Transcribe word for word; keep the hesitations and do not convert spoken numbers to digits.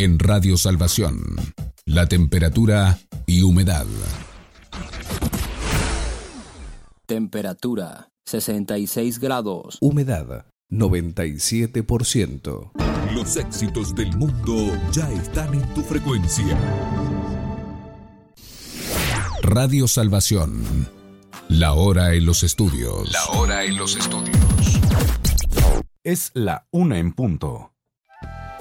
En Radio Salvación, la temperatura y humedad. Temperatura sesenta y seis grados. Humedad noventa y siete por ciento. Los éxitos del mundo ya están en tu frecuencia. Radio Salvación. La hora en los estudios. La hora en los estudios. Es la una en punto.